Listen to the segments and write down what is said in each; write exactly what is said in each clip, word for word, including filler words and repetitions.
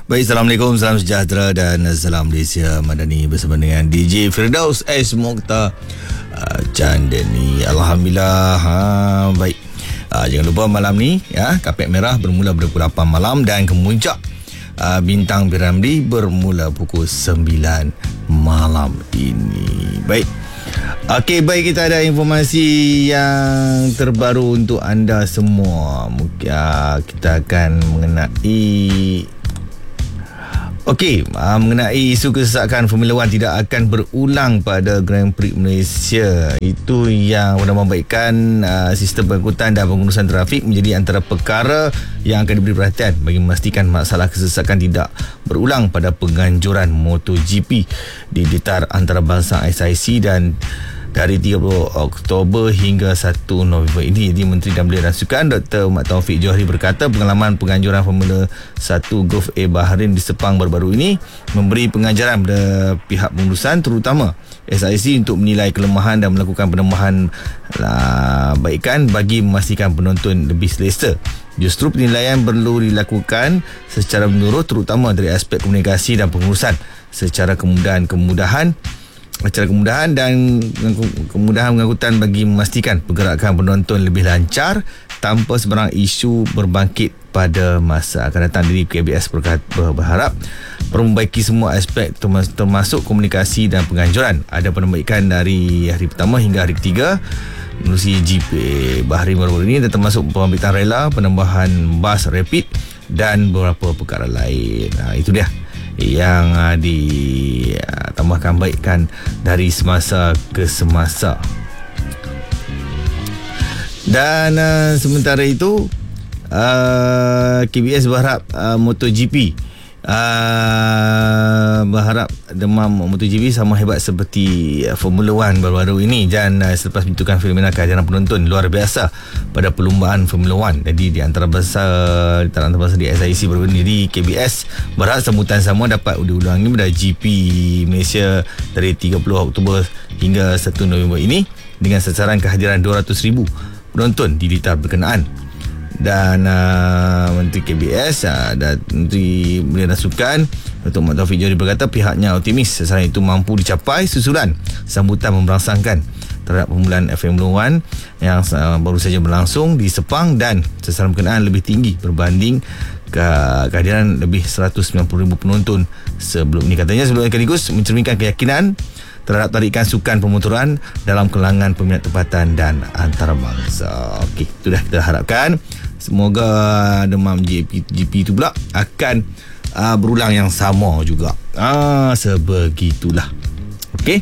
Baik, Assalamualaikum, salam sejahtera dan salam Malaysia Madani bersama dengan D J Firdaus S. Mokhtar uh, Chandani. Alhamdulillah. Ha, baik. Uh, jangan lupa malam ni ya, Kapet Merah bermula pada pukul lapan malam dan kemuncak uh, Bintang Piramli bermula pukul sembilan malam ini. Baik. Okey, baik, kita ada informasi yang terbaru untuk anda semua. Mungkin uh, kita akan mengenai Okey, uh, mengenai isu kesesakan Formula One tidak akan berulang pada Grand Prix Malaysia. Itu yang menambahkan uh, sistem pengangkutan dan pengurusan trafik menjadi antara perkara yang akan diberi perhatian bagi memastikan masalah kesesakan tidak berulang pada penganjuran MotoGP di Ditar Antarabangsa I C C dan dari tiga puluh Oktober hingga satu November ini. Jadi Menteri dan Belia dan Sukan Doktor Mat Taufik Johari berkata pengalaman penganjuran Formula satu Gulf A Bahrain di Sepang baru-baru ini memberi pengajaran pada pihak pengurusan terutama S I C untuk menilai kelemahan dan melakukan penambahan lah, baikan bagi memastikan penonton lebih selesa. Justru penilaian perlu dilakukan secara menyeluruh terutama dari aspek komunikasi dan pengurusan secara kemudahan-kemudahan Acara kemudahan dan kemudahan pengangkutan bagi memastikan pergerakan penonton lebih lancar tanpa sebarang isu berbangkit pada masa akan datang. Jadi K B S berharap perbaiki semua aspek termasuk komunikasi dan penganjuran. Ada penambaikan dari hari pertama hingga hari ketiga menerusi G P Bahrain baru-baru ini dan termasuk pemambitan rela, penambahan bas rapid dan beberapa perkara lain. Nah, itu dia yang uh, ditambahkan uh, baikkan dari semasa ke semasa. Dan uh, sementara itu uh, K B S berharap uh, MotoGP uh, berharap demam MotoGP sama hebat seperti uh, Formula One baru-baru ini dan uh, selepas menunjukkan fenomena kehadiran penonton luar biasa pada perlumbaan Formula One. Jadi di antara bahasa di antara bahasa di S I C baru ini, jadi K B S berharap sambutan sama dapat diulangi pada G P Malaysia dari tiga puluh Oktober hingga satu November ini dengan sasaran kehadiran dua ratus ribu penonton di ditar berkenaan. Dan uh, Menteri K B S uh, dan Menteri Belia dan Sukan Datuk Mat Taufik Johari berkata pihaknya optimis sasaran itu mampu dicapai susulan sambutan memberangsangkan terhadap permulaan Formula One yang uh, baru saja berlangsung di Sepang dan sasaran berkenaan lebih tinggi berbanding ke- kehadiran lebih seratus sembilan puluh ribu penonton sebelum ini. Katanya sebelum sekaligus mencerminkan keyakinan terhadap tarikan sukan pemotoran dalam kalangan peminat tempatan dan antarabangsa. Okey, itu dah kita harapkan semoga demam G P, G P itu pula akan uh, berulang yang sama juga. Ah, sebegitulah. Okey.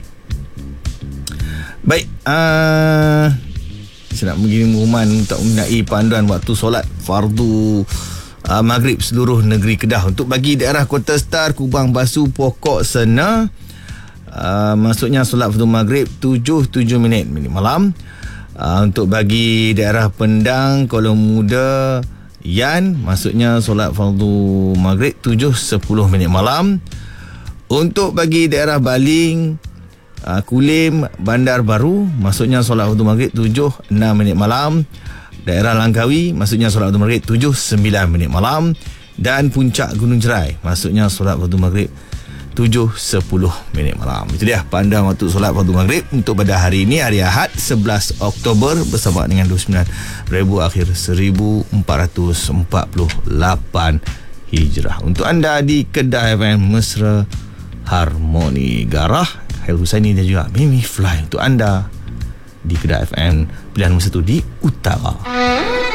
Baik, uh, saya nak mengirim pengumuman untuk mengenai panduan waktu solat fardu uh, maghrib seluruh negeri Kedah. Untuk bagi daerah Kota Star, Kubang, Basu, Pokok, Sena, uh, maksudnya solat fardu maghrib tujuh tujuh minit minit malam. Uh, untuk bagi daerah Pendang, Kuala Muda, Yan, maksudnya solat fardu maghrib tujuh sepuluh minit malam. Untuk bagi daerah Baling, uh, Kulim, Bandar Baru, maksudnya solat fardu maghrib tujuh enam minit malam. Daerah Langkawi, maksudnya solat fardu maghrib tujuh sembilan minit malam. Dan Puncak Gunung Jerai, maksudnya solat fardu maghrib tujuh sepuluh minit malam. Itu dia pandangan waktu solat fardu maghrib untuk pada hari ini, hari Ahad sebelas Oktober bersama dengan dua puluh sembilan Rabiul Akhir seribu empat ratus empat puluh lapan Hijrah. Untuk anda di Kedah F M Mesra Harmoni Garah, Khairul Husaini dan juga Mimi Fly. Untuk anda di Kedah F M pilihan nombor satu di Utara.